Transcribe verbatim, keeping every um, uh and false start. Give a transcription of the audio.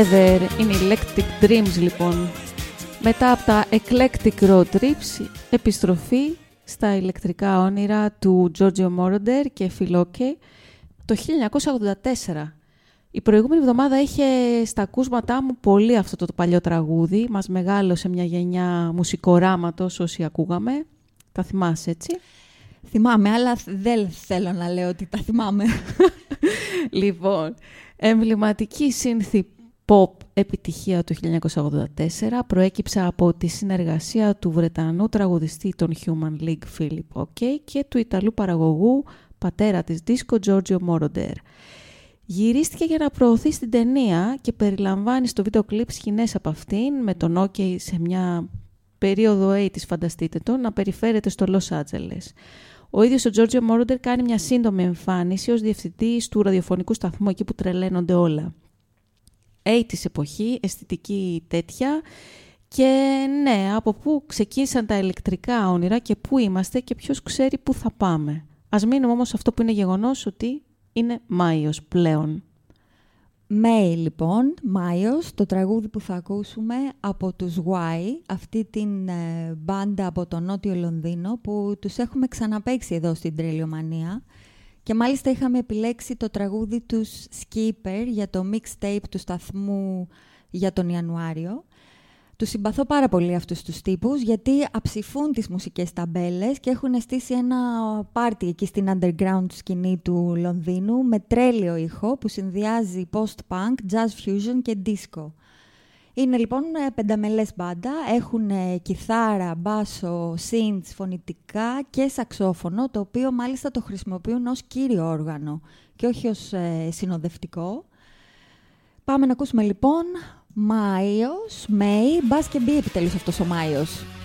Είναι Electric Dreams, λοιπόν. Μετά από τα Eclectic Road Trips, επιστροφή στα ηλεκτρικά όνειρα του Giorgio Moroder και Φιλόκε το χίλια εννιακόσια ογδόντα τέσσερα. Η προηγούμενη εβδομάδα είχε στα ακούσματά μου πολύ αυτό το, το παλιό τραγούδι. Μας μεγάλωσε μια γενιά μουσικοράματος όσοι ακούγαμε. Τα θυμάσαι, έτσι? Θυμάμαι, αλλά δεν θέλω να λέω ότι τα θυμάμαι. Λοιπόν, εμβληματική σύνθη pop επιτυχία του χίλια εννιακόσια ογδόντα τέσσερα προέκυψε από τη συνεργασία του Βρετανού τραγουδιστή των Human League Philip Oakey και του Ιταλού παραγωγού πατέρα της δίσκο Giorgio Moroder. Γυρίστηκε για να προωθεί στην ταινία και περιλαμβάνει στο βίντεο κλιπ σκηνές από αυτήν με τον Oakey σε μια περίοδο ογδόντα, φανταστείτε το, να περιφέρεται στο Λος Άντζελες. Ο ίδιος ο Giorgio Moroder κάνει μια σύντομη εμφάνιση ως διευθυντής του ραδιοφωνικού σταθμού εκεί που τρελαίνονται όλα. ογδόντα εποχή, αισθητική τέτοια και ναι, από πού ξεκίνησαν τα ηλεκτρικά όνειρα και πού είμαστε και ποιος ξέρει πού θα πάμε. Ας μείνουμε όμως αυτό που είναι γεγονός ότι είναι Μάιος πλέον. Μέη λοιπόν, Μάιος, το τραγούδι που θα ακούσουμε από τους Y, αυτή την ε, μπάντα από το Νότιο Λονδίνο που τους έχουμε ξαναπαίξει εδώ στην Τρελιομανία και μάλιστα είχαμε επιλέξει το τραγούδι τους Skipper για το mixtape του σταθμού για τον Ιανουάριο. Τους συμπαθώ πάρα πολύ αυτούς τους τύπους γιατί αψηφούν τις μουσικές ταμπέλες και έχουν στήσει ένα πάρτι εκεί στην underground σκηνή του Λονδίνου με τρέλιο ήχο που συνδυάζει post-punk, jazz fusion και disco. Είναι λοιπόν πενταμελές μπάντα, έχουν κιθάρα, μπάσο, synths, φωνητικά και σαξόφωνο, το οποίο μάλιστα το χρησιμοποιούν ως κύριο όργανο και όχι ως ε, συνοδευτικό. Πάμε να ακούσουμε λοιπόν Μάιος, Μέη, μπας και μπει επιτέλους αυτός ο Μάιος.